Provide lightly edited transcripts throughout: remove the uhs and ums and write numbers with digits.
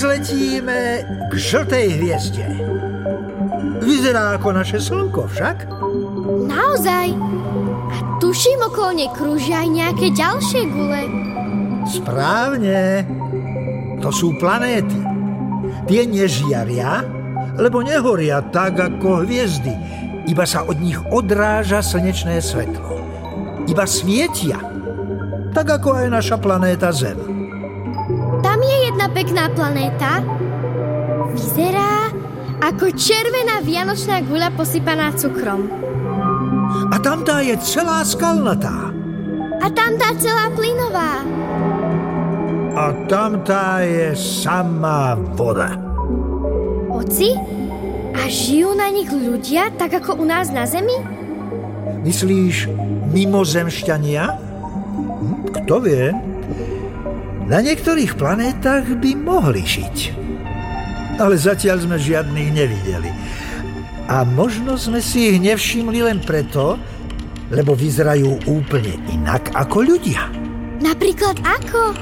letíme k žltej hviezde. Vyzerá ako naše slnko však. Naozaj? A tuším, okolo nej krúžia aj nejaké ďalšie gule. Správne. To sú planéty. Tie nežiaria, lebo nehoria tak ako hviezdy. Iba sa od nich odráža slnečné svetlo. Iba svietia. Tak ako aj naša planéta Zem. Tam je jedna pekná planéta. Vyzerá ako červená vianočná guľa posypaná cukrom. A tamtá je celá skalnatá. A tamtá celá plynová. A tamtá je samá voda. Oci? A žijú na nich ľudia, tak ako u nás na Zemi? Myslíš mimozemšťania? Kto vie? Na niektorých planétach by mohli žiť. Ale zatiaľ sme žiadnych nevideli. A možno sme si ich nevšimli len preto, lebo vyzerajú úplne inak ako ľudia. Napríklad ako?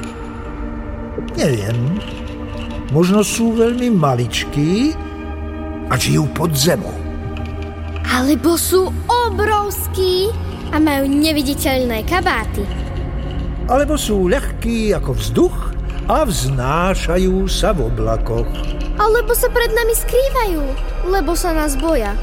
Neviem. Možno sú veľmi maličkí a žijú pod zemou. Alebo sú obrovskí a majú neviditeľné kabáty. Alebo sú ľahkí ako vzduch a vznášajú sa v oblakoch. Alebo sa pred nami skrývajú, lebo sa nás boja.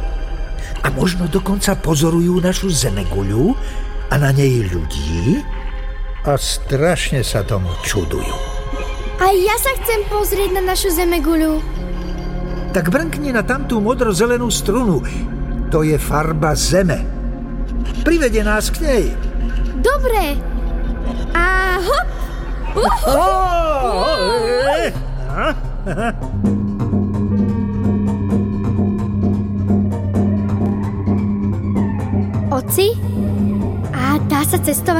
A možno dokonca pozorujú našu zemeguľu a na nej ľudí a strašne sa tomu čudujú. A ja sa chcem pozrieť na našu zemeguľu. Tak brnkni na tamtú modro-zelenú strunu. To je farba Zeme. Privedie nás k nej. Dobre. A hop! Oci? A dá sa cestovať